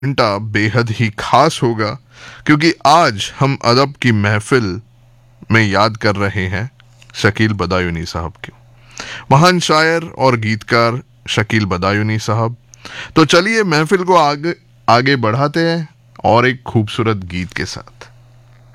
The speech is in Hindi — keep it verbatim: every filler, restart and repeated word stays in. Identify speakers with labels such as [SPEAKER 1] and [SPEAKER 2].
[SPEAKER 1] घंटा बेहद ही खास होगा, क्योंकि आज हम अदब की महफिल में याद कर रहे हैं शकील बदायूनी साहब की, महान शायर और गीतकार शकील बदायूनी साहब। तो चलिए महफिल को आगे आगे बढ़ाते हैं और एक खूबसूरत गीत के साथ।